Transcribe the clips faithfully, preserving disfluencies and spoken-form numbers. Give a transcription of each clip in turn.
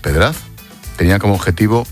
Pedraz, tenía como objetivo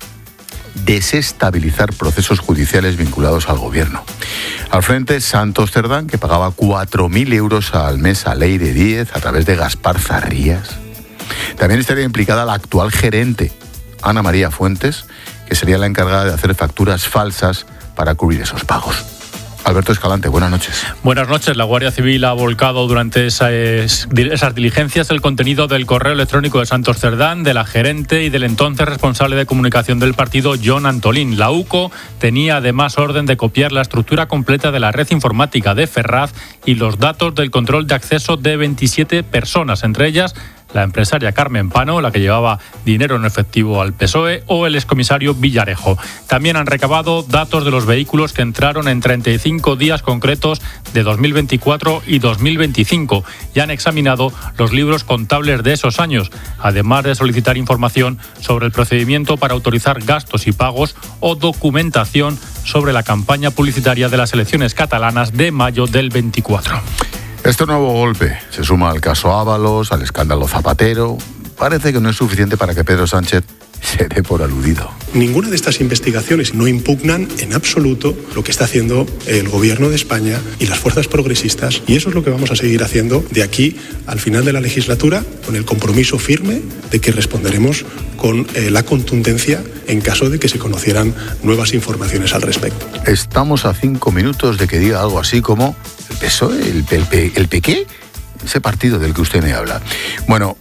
desestabilizar procesos judiciales vinculados al gobierno. Al frente, Santos Cerdán, que pagaba cuatro mil euros al mes a Leire Díez a través de Gaspar Zarrías. También estaría implicada la actual gerente, Ana María Fuentes, que sería la encargada de hacer facturas falsas para cubrir esos pagos. Alberto Escalante, buenas noches. Buenas noches. La Guardia Civil ha volcado durante esas, esas diligencias el contenido del correo electrónico de Santos Cerdán, de la gerente y del entonces responsable de comunicación del partido, Jon Antolín. La UCO tenía además orden de copiar la estructura completa de la red informática de Ferraz y los datos del control de acceso de veintisiete personas, entre ellas la empresaria Carmen Pano, la que llevaba dinero en efectivo al P S O E, o el excomisario Villarejo. También han recabado datos de los vehículos que entraron en treinta y cinco días concretos de dos mil veinticuatro y dos mil veinticinco y han examinado los libros contables de esos años, además de solicitar información sobre el procedimiento para autorizar gastos y pagos o documentación sobre la campaña publicitaria de las elecciones catalanas de mayo del veinticuatro. Este nuevo golpe se suma al caso Ábalos, al escándalo Zapatero. Parece que no es suficiente para que Pedro Sánchez se dé por aludido. Ninguna de estas investigaciones no impugnan en absoluto lo que está haciendo el Gobierno de España y las fuerzas progresistas, y eso es lo que vamos a seguir haciendo de aquí al final de la legislatura, con el compromiso firme de que responderemos con eh, la contundencia en caso de que se conocieran nuevas informaciones al respecto. Estamos a cinco minutos de que diga algo así como el P S O E, el, el, el, el P Q, ese partido del que usted me habla. Bueno,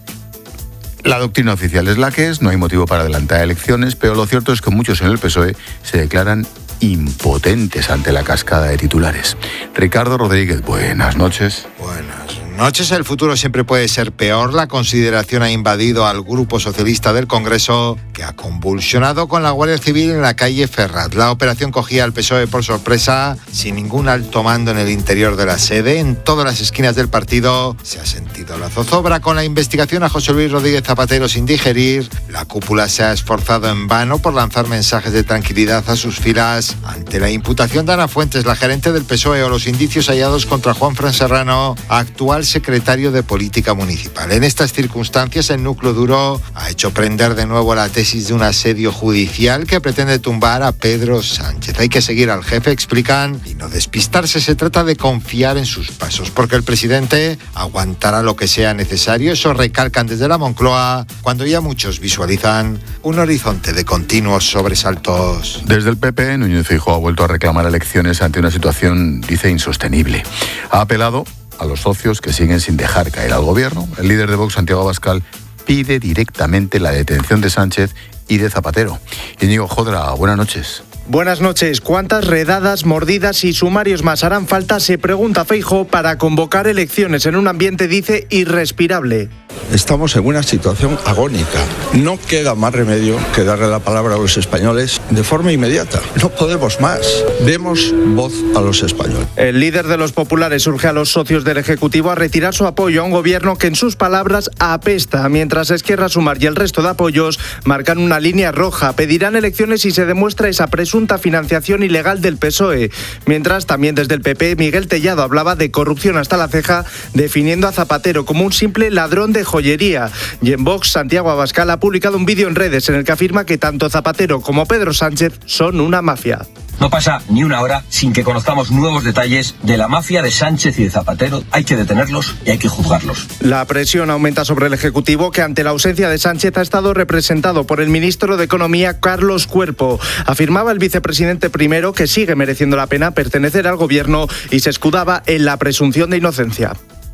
la doctrina oficial es la que es, no hay motivo para adelantar elecciones, pero lo cierto es que muchos en el P S O E se declaran impotentes ante la cascada de titulares. Ricardo Rodríguez, buenas noches. Buenas noches. El futuro siempre puede ser peor. La consideración ha invadido al Grupo Socialista del Congreso, que ha convulsionado con la Guardia Civil en la calle Ferraz. La operación cogía al P S O E por sorpresa, sin ningún alto mando en el interior de la sede. En todas las esquinas del partido se ha sentido la zozobra con la investigación a José Luis Rodríguez Zapatero sin digerir. La cúpula se ha esforzado en vano por lanzar mensajes de tranquilidad a sus filas ante la imputación de Ana Fuentes, la gerente del P S O E, o los indicios hallados contra Juanfran Serrano, actual secretario de Política Municipal. En estas circunstancias, el núcleo duro ha hecho prender de nuevo la tesis de un asedio judicial que pretende tumbar a Pedro Sánchez. Hay que seguir al jefe, explican, y no despistarse. Se trata de confiar en sus pasos, porque el presidente aguantará lo que sea necesario. Eso recalcan desde la Moncloa, cuando ya muchos visualizan un horizonte de continuos sobresaltos. Desde el P P, Núñez Feijóo ha vuelto a reclamar elecciones ante una situación, dice, insostenible. Ha apelado a los socios que siguen sin dejar caer al gobierno. El líder de Vox, Santiago Abascal, pide directamente la detención de Sánchez y de Zapatero. Íñigo Jodra, buenas noches. Buenas noches. ¿Cuántas redadas, mordidas y sumarios más harán falta, se pregunta Feijóo, para convocar elecciones en un ambiente, dice, irrespirable? Estamos en una situación agónica. No queda más remedio que darle la palabra a los españoles de forma inmediata. No podemos más. Demos voz a los españoles. El líder de los populares urge a los socios del Ejecutivo a retirar su apoyo a un gobierno que, en sus palabras, apesta, mientras Esquerra, Sumar y el resto de apoyos marcan una línea roja. Pedirán elecciones si se demuestra esa presunta financiación ilegal del P S O E. Mientras, también desde el P P, Miguel Tellado hablaba de corrupción hasta la ceja, definiendo a Zapatero como un simple ladrón de joyería. Y en Vox, Santiago Abascal ha publicado un vídeo en redes en el que afirma que tanto Zapatero como Pedro Sánchez son una mafia. No pasa ni una hora sin que conozcamos nuevos detalles de la mafia de Sánchez y de Zapatero. Hay que detenerlos y hay que juzgarlos. La presión aumenta sobre el Ejecutivo, que ante la ausencia de Sánchez ha estado representado por el ministro de Economía, Carlos Cuerpo. Afirmaba el vicepresidente primero que sigue mereciendo la pena pertenecer al gobierno y se escudaba en la presunción de inocencia.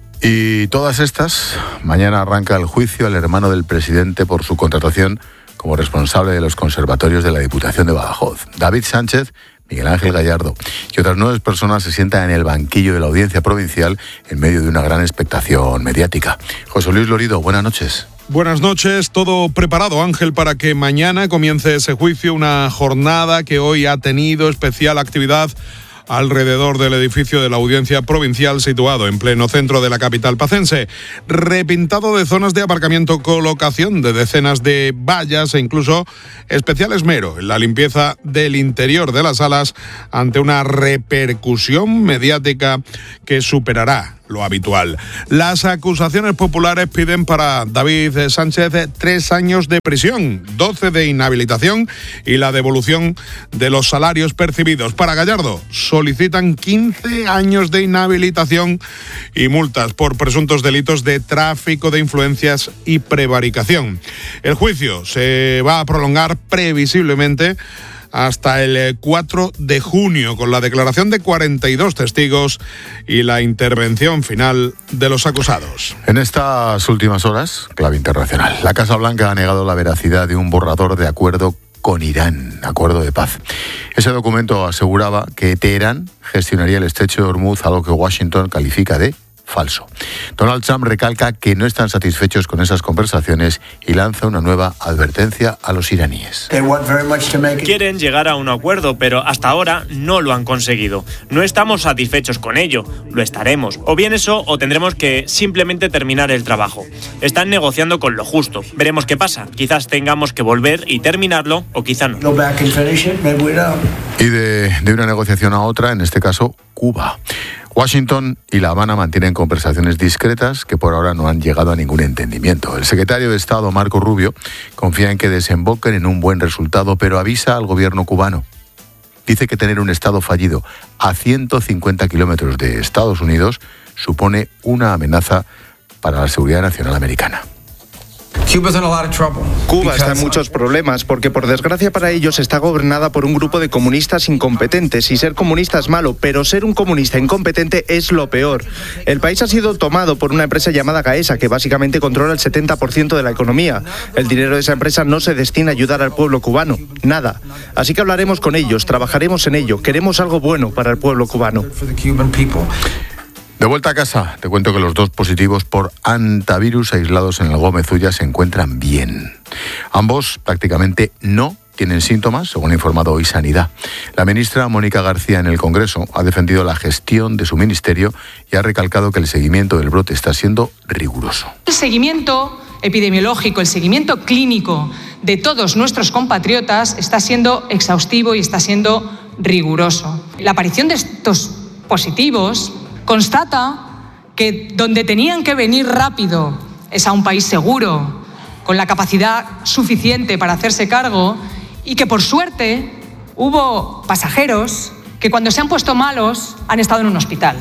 Y todas estas, mañana arranca el juicio al hermano del presidente por su contratación como responsable de los conservatorios de la Diputación de Badajoz. David Sánchez, Miguel Ángel Gallardo y otras nueve personas se sientan en el banquillo de la Audiencia Provincial en medio de una gran expectación mediática. José Luis Lorido, buenas noches. Buenas noches, todo preparado, Ángel, para que mañana comience ese juicio, una jornada que hoy ha tenido especial actividad alrededor del edificio de la Audiencia Provincial situado en pleno centro de la capital pacense, repintado de zonas de aparcamiento, colocación de decenas de vallas e incluso especial esmero en la limpieza del interior de las salas ante una repercusión mediática que superará lo habitual. Las acusaciones populares piden para David Sánchez tres años de prisión, doce de inhabilitación y la devolución de los salarios percibidos. Para Gallardo solicitan quince años de inhabilitación y multas por presuntos delitos de tráfico de influencias y prevaricación. El juicio se va a prolongar previsiblemente hasta el cuatro de junio, con la declaración de cuarenta y dos testigos y la intervención final de los acusados. En estas últimas horas, clave internacional, la Casa Blanca ha negado la veracidad de un borrador de acuerdo con Irán, acuerdo de paz. Ese documento aseguraba que Teherán gestionaría el estrecho de Hormuz, algo que Washington califica de falso. Donald Trump recalca que no están satisfechos con esas conversaciones y lanza una nueva advertencia a los iraníes. Quieren llegar a un acuerdo, pero hasta ahora no lo han conseguido. No estamos satisfechos con ello. Lo estaremos. O bien eso, o tendremos que simplemente terminar el trabajo. Están negociando con lo justo. Veremos qué pasa. Quizás tengamos que volver y terminarlo, o quizá no. Y de, de una negociación a otra, en este caso, Cuba. Washington y La Habana mantienen conversaciones discretas que por ahora no han llegado a ningún entendimiento. El secretario de Estado, Marco Rubio, confía en que desemboquen en un buen resultado, pero avisa al gobierno cubano. Dice que tener un Estado fallido a ciento cincuenta kilómetros de Estados Unidos supone una amenaza para la seguridad nacional americana. Cuba está en muchos problemas porque, por desgracia para ellos, está gobernada por un grupo de comunistas incompetentes. Y ser comunista es malo, pero ser un comunista incompetente es lo peor. El país ha sido tomado por una empresa llamada Gaesa, que básicamente controla el setenta por ciento de la economía. El dinero de esa empresa no se destina a ayudar al pueblo cubano, nada. Así que hablaremos con ellos, trabajaremos en ello. Queremos algo bueno para el pueblo cubano. De vuelta a casa, te cuento que los dos positivos por hantavirus aislados en el Gómez Ulla se encuentran bien. Ambos prácticamente no tienen síntomas, según ha informado hoy Sanidad. La ministra Mónica García en el Congreso ha defendido la gestión de su ministerio y ha recalcado que el seguimiento del brote está siendo riguroso. El seguimiento epidemiológico, el seguimiento clínico de todos nuestros compatriotas está siendo exhaustivo y está siendo riguroso. La aparición de estos positivos constata que donde tenían que venir rápido es a un país seguro, con la capacidad suficiente para hacerse cargo, y que por suerte hubo pasajeros que cuando se han puesto malos han estado en un hospital.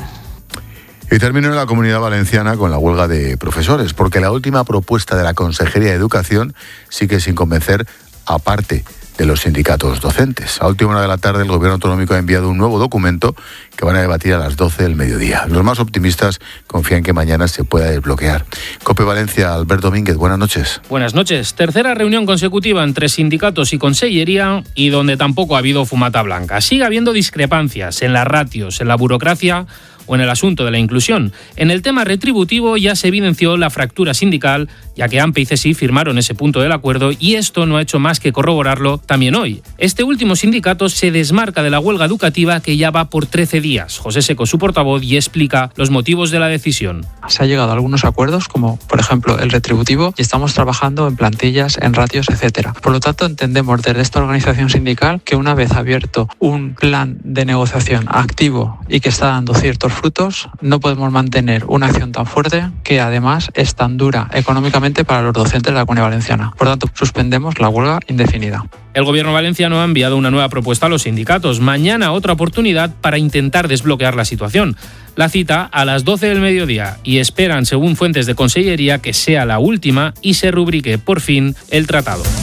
Y termino en la Comunidad Valenciana con la huelga de profesores, porque la última propuesta de la Consejería de Educación sigue sin convencer a parte de los sindicatos docentes. A última hora de la tarde, el Gobierno autonómico ha enviado un nuevo documento que van a debatir a las doce del mediodía. Los más optimistas confían que mañana se pueda desbloquear. COPE Valencia, Albert Domínguez, buenas noches. Buenas noches. Tercera reunión consecutiva entre sindicatos y consellería, y donde tampoco ha habido fumata blanca. Sigue habiendo discrepancias en las ratios, en la burocracia o en el asunto de la inclusión. En el tema retributivo ya se evidenció la fractura sindical, ya que AMPE y C S I firmaron ese punto del acuerdo, y esto no ha hecho más que corroborarlo también hoy. Este último sindicato se desmarca de la huelga educativa, que ya va por trece días. José Seco, su portavoz, y explica los motivos de la decisión. Se ha llegado a algunos acuerdos, como por ejemplo el retributivo, y estamos trabajando en plantillas, en ratios, etcétera. Por lo tanto, entendemos desde esta organización sindical que una vez abierto un plan de negociación activo y que está dando ciertos frutos, no podemos mantener una acción tan fuerte que además es tan dura económicamente para los docentes de la Comunidad Valenciana. Por tanto, suspendemos la huelga indefinida. El Gobierno valenciano ha enviado una nueva propuesta a los sindicatos. Mañana otra oportunidad para intentar desbloquear la situación. La cita a las doce del mediodía, y esperan, según fuentes de consellería, que sea la última y se rubrique por fin el tratado.